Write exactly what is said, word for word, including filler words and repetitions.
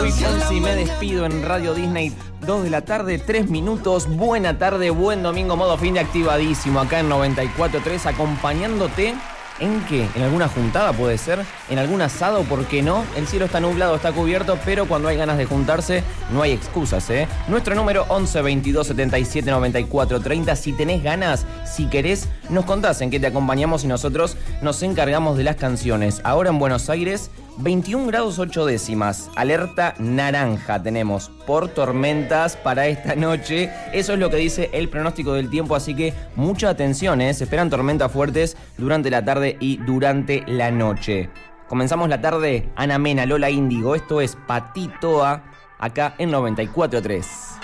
Luis Fonsi, me despido en Radio Disney, dos de la tarde, tres minutos. Buena tarde, buen domingo, modo fin de activadísimo acá en noventa y cuatro punto tres, acompañándote. ¿En qué? ¿En alguna juntada puede ser? ¿En algún asado? ¿Por qué no? El cielo está nublado, está cubierto, pero cuando hay ganas de juntarse, no hay excusas, ¿eh? Nuestro número once veintidós setenta y siete noventa y cuatro treinta. Si tenés ganas, si querés, nos contás en qué te acompañamos y nosotros nos encargamos de las canciones. Ahora en Buenos Aires, veintiún grados ocho décimas. Alerta naranja tenemos por tormentas para esta noche. Eso es lo que dice el pronóstico del tiempo, así que mucha atención, ¿eh? Se esperan tormentas fuertes durante la tarde y durante la noche. Comenzamos la tarde, Ana Mena, Lola Índigo. Esto es Patitoa, acá en noventa y cuatro punto tres.